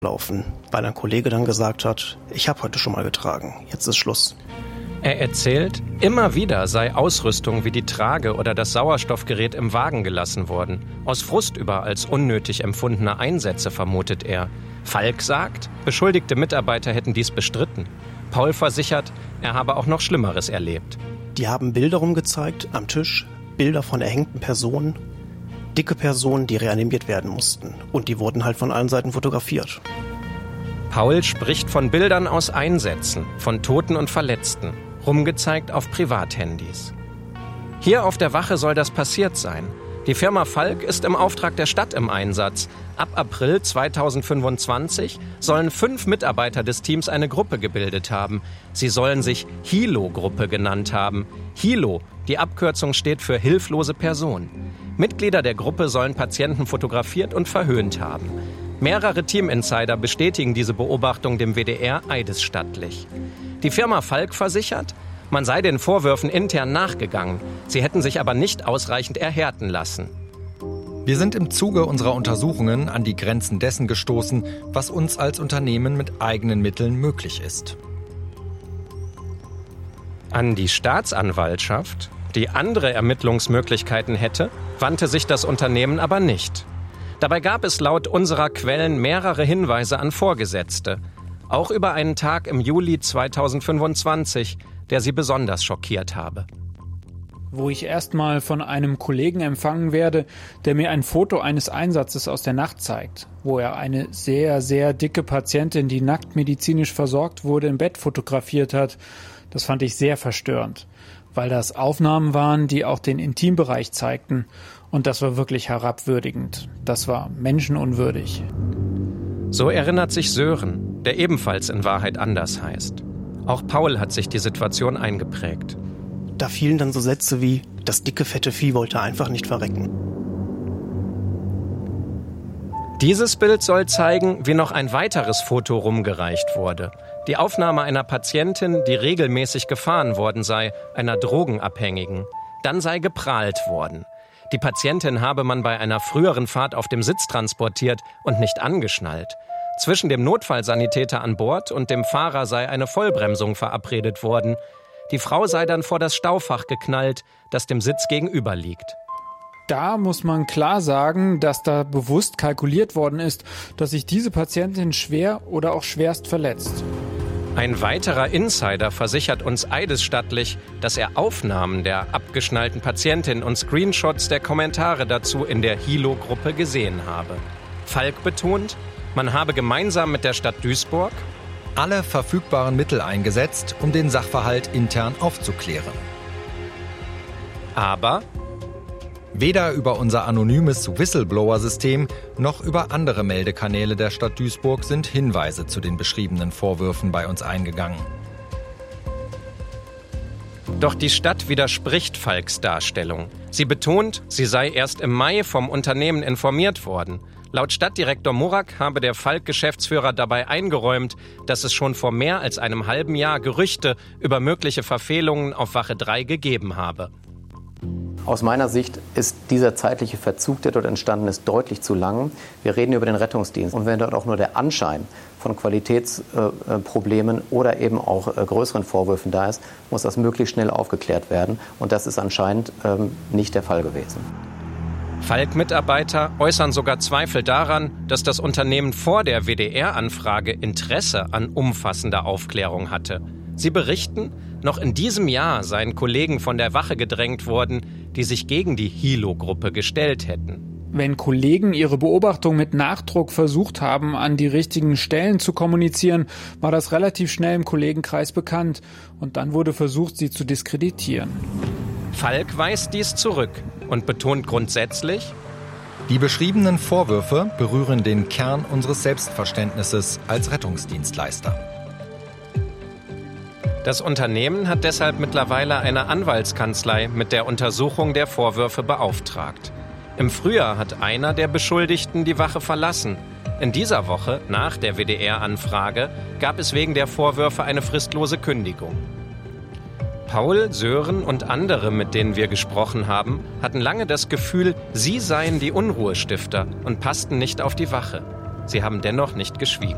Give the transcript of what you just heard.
laufen, weil ein Kollege dann gesagt hat, ich habe heute schon mal getragen, jetzt ist Schluss. Er erzählt, immer wieder sei Ausrüstung wie die Trage oder das Sauerstoffgerät im Wagen gelassen worden. Aus Frust über als unnötig empfundene Einsätze vermutet er. Falk sagt, beschuldigte Mitarbeiter hätten dies bestritten. Paul versichert, er habe auch noch Schlimmeres erlebt. Die haben Bilder rumgezeigt am Tisch, Bilder von erhängten Personen, dicke Personen, die reanimiert werden mussten. Und die wurden halt von allen Seiten fotografiert. Paul spricht von Bildern aus Einsätzen, von Toten und Verletzten, rumgezeigt auf Privathandys. Hier auf der Wache soll das passiert sein. Die Firma Falk ist im Auftrag der Stadt im Einsatz. Ab April 2025 sollen 5 Mitarbeiter des Teams eine Gruppe gebildet haben. Sie sollen sich Hilo-Gruppe genannt haben. Hilo, die Abkürzung steht für hilflose Person. Mitglieder der Gruppe sollen Patienten fotografiert und verhöhnt haben. Mehrere Team-Insider bestätigen diese Beobachtung dem WDR eidesstattlich. Die Firma Falk versichert, man sei den Vorwürfen intern nachgegangen. Sie hätten sich aber nicht ausreichend erhärten lassen. Wir sind im Zuge unserer Untersuchungen an die Grenzen dessen gestoßen, was uns als Unternehmen mit eigenen Mitteln möglich ist. An die Staatsanwaltschaft, die andere Ermittlungsmöglichkeiten hätte, wandte sich das Unternehmen aber nicht. Dabei gab es laut unserer Quellen mehrere Hinweise an Vorgesetzte. Auch über einen Tag im Juli 2025, der sie besonders schockiert habe. Wo ich erstmal von einem Kollegen empfangen werde, der mir ein Foto eines Einsatzes aus der Nacht zeigt, wo er eine sehr, sehr dicke Patientin, die nackt medizinisch versorgt wurde, im Bett fotografiert hat. Das fand ich sehr verstörend, weil das Aufnahmen waren, die auch den Intimbereich zeigten. Und das war wirklich herabwürdigend. Das war menschenunwürdig. So erinnert sich Sören, der ebenfalls in Wahrheit anders heißt. Auch Paul hat sich die Situation eingeprägt. Da fielen dann so Sätze wie, das dicke, fette Vieh wollte einfach nicht verrecken. Dieses Bild soll zeigen, wie noch ein weiteres Foto rumgereicht wurde. Die Aufnahme einer Patientin, die regelmäßig gefahren worden sei, einer Drogenabhängigen. Dann sei geprahlt worden. Die Patientin habe man bei einer früheren Fahrt auf dem Sitz transportiert und nicht angeschnallt. Zwischen dem Notfallsanitäter an Bord und dem Fahrer sei eine Vollbremsung verabredet worden. Die Frau sei dann vor das Staufach geknallt, das dem Sitz gegenüber liegt. Da muss man klar sagen, dass da bewusst kalkuliert worden ist, dass sich diese Patientin schwer oder auch schwerst verletzt. Ein weiterer Insider versichert uns eidesstattlich, dass er Aufnahmen der abgeschnallten Patientin und Screenshots der Kommentare dazu in der Hilo-Gruppe gesehen habe. Falk betont, man habe gemeinsam mit der Stadt Duisburg alle verfügbaren Mittel eingesetzt, um den Sachverhalt intern aufzuklären. Aber weder über unser anonymes Whistleblower-System noch über andere Meldekanäle der Stadt Duisburg sind Hinweise zu den beschriebenen Vorwürfen bei uns eingegangen. Doch die Stadt widerspricht Falks Darstellung. Sie betont, sie sei erst im Mai vom Unternehmen informiert worden. Laut Stadtdirektor Murak habe der Falk-Geschäftsführer dabei eingeräumt, dass es schon vor mehr als einem halben Jahr Gerüchte über mögliche Verfehlungen auf Wache 3 gegeben habe. Aus meiner Sicht ist dieser zeitliche Verzug, der dort entstanden ist, deutlich zu lang. Wir reden über den Rettungsdienst. Und wenn dort auch nur der Anschein von Qualitätsproblemen oder eben auch größeren Vorwürfen da ist, muss das möglichst schnell aufgeklärt werden. Und das ist anscheinend nicht der Fall gewesen. Falk-Mitarbeiter äußern sogar Zweifel daran, dass das Unternehmen vor der WDR-Anfrage Interesse an umfassender Aufklärung hatte. Sie berichten, noch in diesem Jahr seien Kollegen von der Wache gedrängt worden, die sich gegen die Hilo-Gruppe gestellt hätten. Wenn Kollegen ihre Beobachtung mit Nachdruck versucht haben, an die richtigen Stellen zu kommunizieren, war das relativ schnell im Kollegenkreis bekannt. Und dann wurde versucht, sie zu diskreditieren. Falk weist dies zurück und betont grundsätzlich, die beschriebenen Vorwürfe berühren den Kern unseres Selbstverständnisses als Rettungsdienstleister. Das Unternehmen hat deshalb mittlerweile eine Anwaltskanzlei mit der Untersuchung der Vorwürfe beauftragt. Im Frühjahr hat einer der Beschuldigten die Wache verlassen. In dieser Woche, nach der WDR-Anfrage, gab es wegen der Vorwürfe eine fristlose Kündigung. Paul, Sören und andere, mit denen wir gesprochen haben, hatten lange das Gefühl, sie seien die Unruhestifter und passten nicht auf die Wache. Sie haben dennoch nicht geschwiegen.